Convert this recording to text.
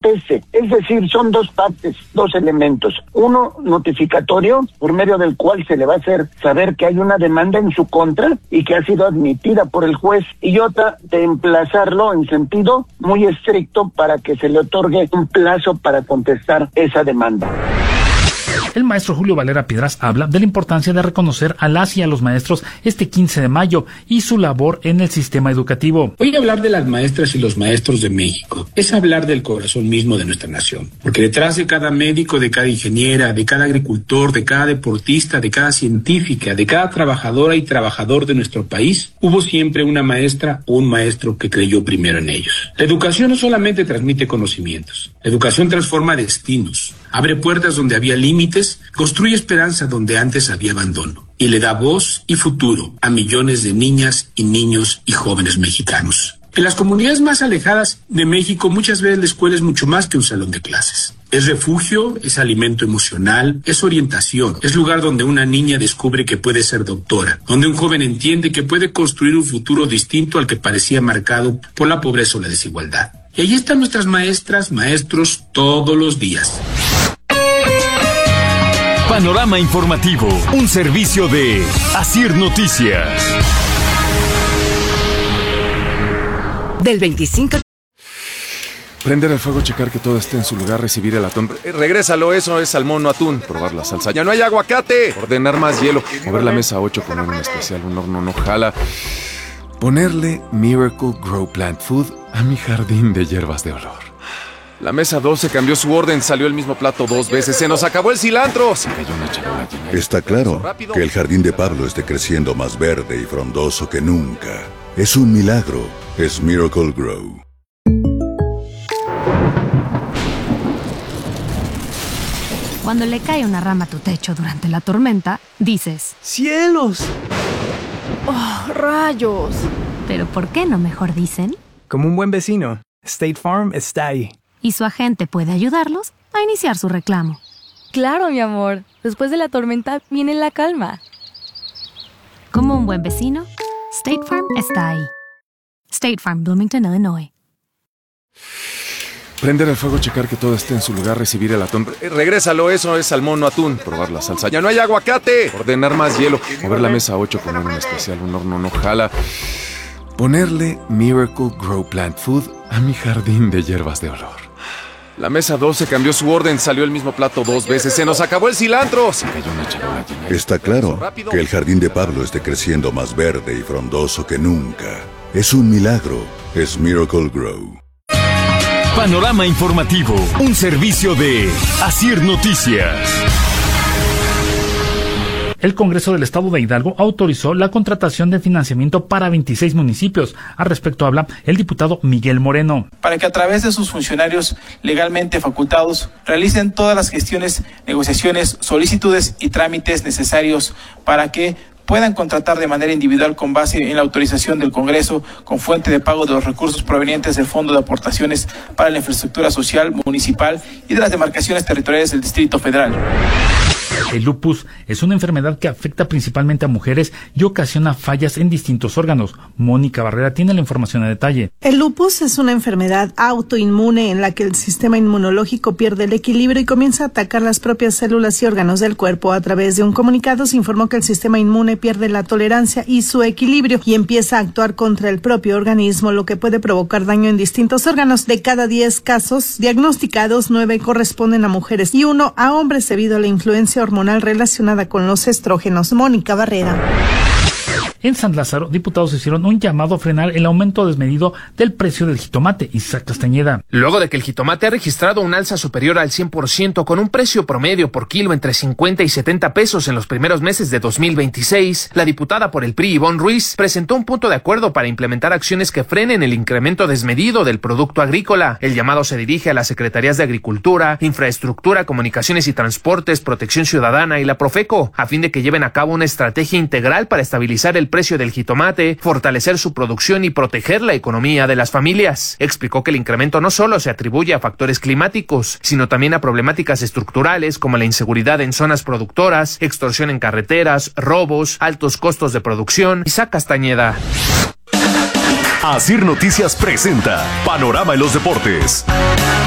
acontece. Es decir, son dos partes, dos elementos. Uno, notificatorio, por medio del cual se le va a hacer saber que hay una demanda en su contra y que ha sido admitida por el juez, y otra, de emplazarlo en sentido muy estricto para que se le otorgue un plazo para contestar esa demanda. El maestro Julio Valera Piedras habla de la importancia de reconocer a las y a los maestros este 15 de mayo y su labor en el sistema educativo. Hoy hablar de las maestras y los maestros de México es hablar del corazón mismo de nuestra nación, porque detrás de cada médico, de cada ingeniera, de cada agricultor, de cada deportista, de cada científica, de cada trabajadora y trabajador de nuestro país, hubo siempre una maestra o un maestro que creyó primero en ellos. La educación no solamente transmite conocimientos, la educación transforma destinos, abre puertas donde había límites, construye esperanza donde antes había abandono y le da voz y futuro a millones de niñas y niños y jóvenes mexicanos. En las comunidades más alejadas de México muchas veces la escuela es mucho más que un salón de clases. Es refugio, es alimento emocional, es orientación, es lugar donde una niña descubre que puede ser doctora, donde un joven entiende que puede construir un futuro distinto al que parecía marcado por la pobreza o la desigualdad. Y ahí están nuestras maestras, maestros, todos los días. Panorama Informativo, un servicio de Asir Noticias. Del 25. Prender el fuego, checar que todo esté en su lugar, recibir el atún. Regrésalo, eso es salmón, no atún. Probar la salsa, ya no hay aguacate. Ordenar más hielo. Mover la mesa 8, poner un especial, un horno no jala. Ponerle Miracle Grow Plant Food a mi jardín de hierbas de olor. La mesa 12 cambió su orden, salió el mismo plato 2 veces, se nos acabó el cilantro. Se cayó una charola llena. Está claro que el jardín de Pablo esté creciendo más verde y frondoso que nunca. Es un milagro, es Miracle Grow. Cuando le cae una rama a tu techo durante la tormenta, dices: ¡cielos! ¡Oh, rayos! Pero ¿por qué no mejor dicen? Como un buen vecino, State Farm está ahí. Y su agente puede ayudarlos a iniciar su reclamo. Claro, mi amor. Después de la tormenta viene la calma. Como un buen vecino, State Farm está ahí. State Farm, Bloomington, Illinois. Prender el fuego, checar que todo esté en su lugar, recibir el atún. Regrésalo, eso es salmón, no atún. Probar la salsa, ya no hay aguacate. Ordenar más hielo. Mover la mesa 8, poner un especial, un horno no jala. Ponerle Miracle Grow Plant Food a mi jardín de hierbas de olor. La mesa 12 cambió su orden, salió el mismo plato 2 veces, se nos acabó el cilantro. Se cayó una charola llena. Está claro que el jardín de Pablo esté creciendo más verde y frondoso que nunca. Es un milagro, es Miracle Grow. Panorama Informativo, un servicio de Asir Noticias. El Congreso del Estado de Hidalgo autorizó la contratación de financiamiento para 26 municipios. Al respecto habla el diputado Miguel Moreno. Para que a través de sus funcionarios legalmente facultados realicen todas las gestiones, negociaciones, solicitudes y trámites necesarios para que puedan contratar de manera individual con base en la autorización del Congreso con fuente de pago de los recursos provenientes del Fondo de Aportaciones para la Infraestructura Social Municipal y de las demarcaciones territoriales del Distrito Federal. El lupus es una enfermedad que afecta principalmente a mujeres y ocasiona fallas en distintos órganos. Mónica Barrera tiene la información a detalle. El lupus es una enfermedad autoinmune en la que el sistema inmunológico pierde el equilibrio y comienza a atacar las propias células y órganos del cuerpo. A través de un comunicado se informó que el sistema inmune pierde la tolerancia y su equilibrio y empieza a actuar contra el propio organismo, lo que puede provocar daño en distintos órganos. De cada 10 casos diagnosticados, 9 corresponden a mujeres y 1 a hombres debido a la influencia hormonal relacionada con los estrógenos. Mónica Barrera. En San Lázaro, diputados hicieron un llamado a frenar el aumento desmedido del precio del jitomate. Isaac Castañeda. Luego de que el jitomate ha registrado un alza superior al 100% con un precio promedio por kilo entre 50 y 70 pesos en los primeros meses de 2026, la diputada por el PRI, Ivonne Ruiz, presentó un punto de acuerdo para implementar acciones que frenen el incremento desmedido del producto agrícola. El llamado se dirige a las Secretarías de Agricultura, Infraestructura, Comunicaciones y Transportes, Protección Ciudadana y la Profeco, a fin de que lleven a cabo una estrategia integral para estabilizar el precio del jitomate, fortalecer su producción y proteger la economía de las familias. Explicó que el incremento no solo se atribuye a factores climáticos, sino también a problemáticas estructurales como la inseguridad en zonas productoras, extorsión en carreteras, robos, altos costos de producción. Isaac Castañeda. Asir Noticias presenta Panorama en los Deportes.